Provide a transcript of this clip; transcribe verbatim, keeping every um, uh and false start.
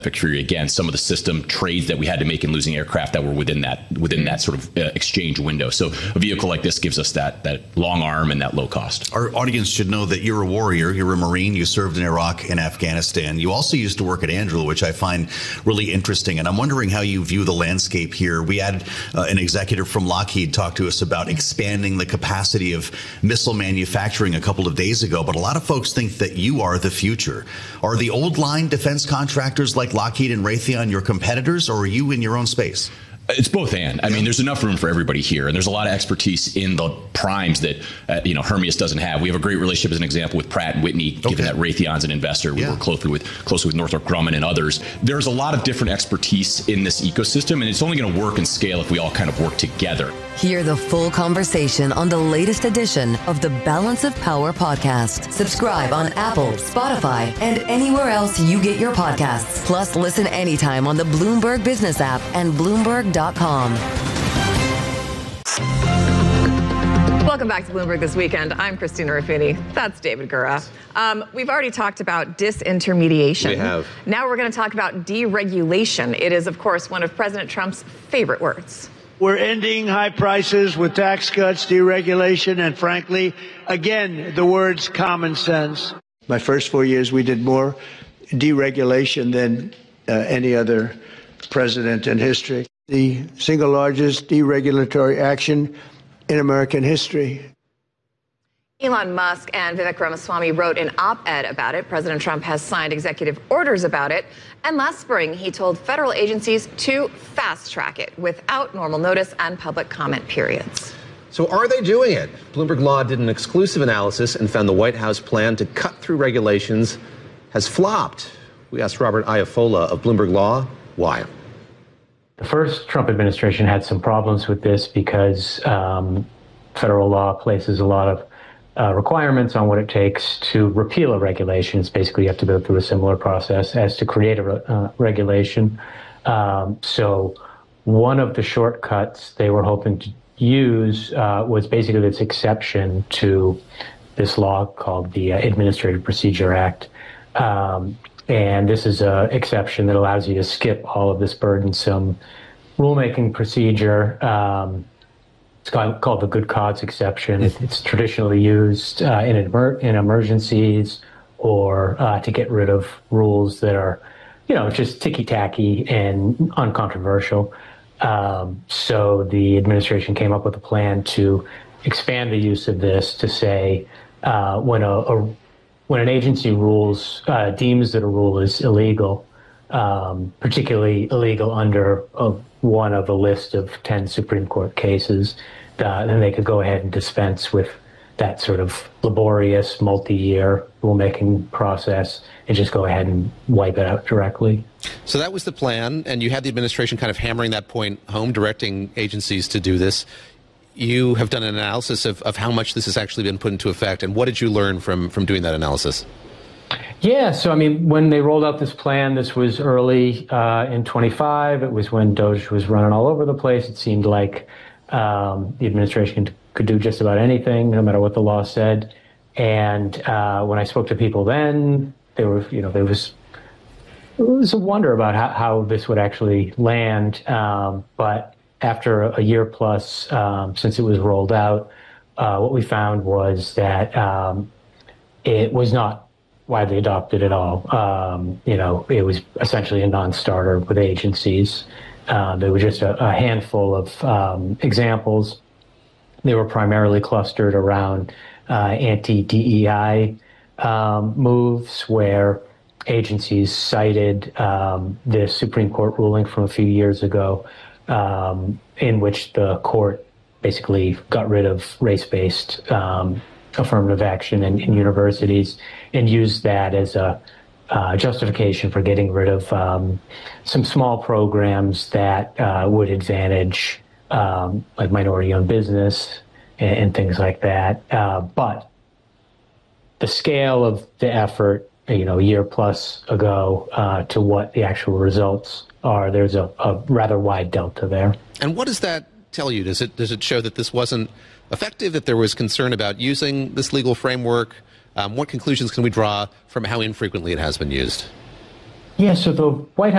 picture again some of the system trades that we had to make in losing aircraft that were within that within that sort of uh, exchange window. So a vehicle like this gives us that that long arm and that low cost. Our audience should know that you're a warrior, you're a Marine, you served in Iraq and Afghanistan. You also used to work at Anduril, which I find really interesting. And I'm wondering how you view the landscape here. We had uh, an executive from Lockheed talk to us about expanding the capacity of missile manufacturing a couple of days ago. But a lot of folks think that you are the future. Are the old line defense contractors like Lockheed and Raytheon your competitors, or are you in your own space? It's both and. I mean, there's enough room for everybody here, and there's a lot of expertise in the primes that uh, you know Hermeus doesn't have. We have a great relationship, as an example, with Pratt and Whitney, okay. given that Raytheon's an investor. We yeah. work closely with closely with Northrop Grumman and others. There's a lot of different expertise in this ecosystem, and it's only going to work and scale if we all kind of work together. Hear the full conversation on the latest edition of the Balance of Power podcast. Subscribe on Apple, Spotify, and anywhere else you get your podcasts. Plus, listen anytime on the Bloomberg Business app and Bloomberg dot com. Welcome back to Bloomberg This Weekend. I'm Christina Ruffini. That's David Gura. Um, we've already talked about disintermediation. We have. Now we're going to talk about deregulation. It is, of course, one of President Trump's favorite words. We're ending high prices with tax cuts, deregulation, and frankly, again, the words common sense. My first four years, we did more deregulation than uh, any other president in history. The single largest deregulatory action in American history. Elon Musk and Vivek Ramaswamy wrote an op-ed about it. President Trump has signed executive orders about it. And last spring, he told federal agencies to fast-track it without normal notice and public comment periods. So are they doing it? Bloomberg Law did an exclusive analysis and found the White House plan to cut through regulations has flopped. We asked Robert Iafolla of Bloomberg Law why. The first Trump administration had some problems with this because um, federal law places a lot of uh, requirements on what it takes to repeal a regulation. It's basically you have to go through a similar process as to create a re- uh, regulation. Um, so one of the shortcuts they were hoping to use uh, was basically this exception to this law called the uh, Administrative Procedure Act. Um, And this is an exception that allows you to skip all of this burdensome rulemaking procedure. Um, it's called, called the good cause exception. It, it's traditionally used uh, in, emer- in emergencies or uh, to get rid of rules that are, you know, just ticky-tacky and uncontroversial. Um, so the administration came up with a plan to expand the use of this to say uh, when a, a when an agency rules, uh, deems that a rule is illegal, um, particularly illegal under a, one of a list of ten Supreme Court cases, uh, then they could go ahead and dispense with that sort of laborious multi-year rulemaking process and just go ahead and wipe it out directly. So that was the plan, and you had the administration kind of hammering that point home, directing agencies to do this. You have done an analysis of, of how much this has actually been put into effect, and what did you learn from, from doing that analysis? Yeah, so I mean, when they rolled out this plan, this was early uh, in twenty-five. It was when DOGE was running all over the place. It seemed like um, the administration could do just about anything, no matter what the law said. And uh, when I spoke to people then, they were, you know, there was it was a wonder about how, how this would actually land, um, but after a year plus um, since it was rolled out, uh, what we found was that um, it was not widely adopted at all. Um, you know, it was essentially a non-starter with agencies. Uh, there were just a, a handful of um, examples. They were primarily clustered around uh, anti-D E I um, moves where agencies cited um, the Supreme Court ruling from a few years ago Um, in which the court basically got rid of race-based um, affirmative action in, in universities and used that as a uh, justification for getting rid of um, some small programs that uh, would advantage um, like minority-owned business and, and things like that. Uh, but the scale of the effort, you know, a year plus ago uh, to what the actual results are, there's a, a rather wide delta there. And what does that tell you? Does it does it show that this wasn't effective, that there was concern about using this legal framework? Um, what conclusions can we draw from how infrequently it has been used? Yeah, so the White House